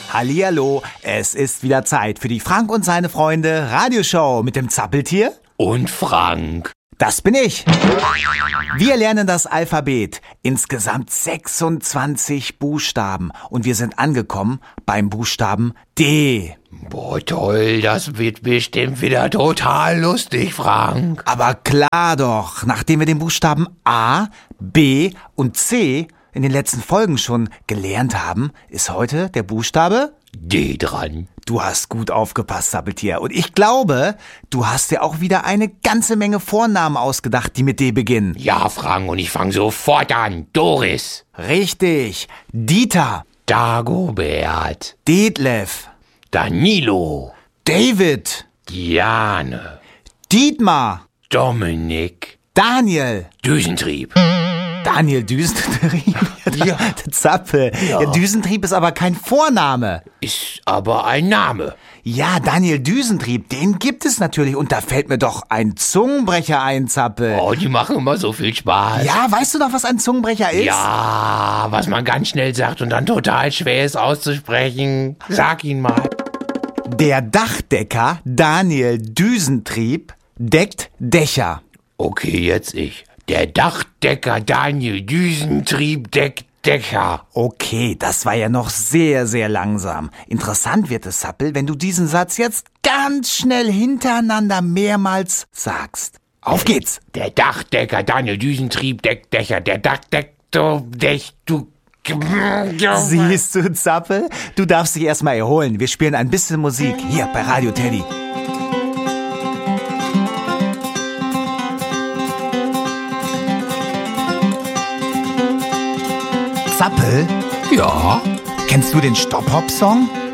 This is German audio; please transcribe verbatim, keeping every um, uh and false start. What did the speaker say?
Hallihallo, es ist wieder Zeit für die Frank und seine Freunde Radioshow mit dem Zappeltier. Und Frank. Das bin ich. Wir lernen das Alphabet. Insgesamt sechsundzwanzig Buchstaben. Und wir sind angekommen beim Buchstaben D. Boah, toll, das wird bestimmt wieder total lustig, Frank. Aber klar doch, nachdem wir den Buchstaben A, B und C in den letzten Folgen schon gelernt haben, ist heute der Buchstabe D dran. Du hast gut aufgepasst, Zappeltier. Und ich glaube, du hast dir auch wieder eine ganze Menge Vornamen ausgedacht, die mit D beginnen. Ja, Frank, und ich fange sofort an. Doris. Richtig. Dieter. Dagobert. Detlef. Danilo. David. Diane. Dietmar. Dominik. Daniel. Düsentrieb. Daniel Düsentrieb? Ja. Zappel. Ja. Ja, Düsentrieb ist aber kein Vorname. Ist aber ein Name. Ja, Daniel Düsentrieb, den gibt es natürlich. Und da fällt mir doch ein Zungenbrecher ein, Zappel. Oh, die machen immer so viel Spaß. Ja, weißt du doch, was ein Zungenbrecher ist? Ja, was man ganz schnell sagt und dann total schwer ist auszusprechen. Sag ihn mal. Der Dachdecker Daniel Düsentrieb deckt Dächer. Okay, jetzt ich. Der Dachdecker Daniel Düsentrieb deckt Dächer. Okay, das war ja noch sehr, sehr langsam. Interessant wird es, Zappel, wenn du diesen Satz jetzt ganz schnell hintereinander mehrmals sagst. Auf geht's! Der Dachdecker Daniel Düsentrieb deckt Dächer. Der Dachdecker Dech, du... Siehst du, Zappel? Du darfst dich erstmal erholen. Wir spielen ein bisschen Musik hier bei Radio Teddy. Zappel? Ja? Kennst du den Stop-Hop-Song?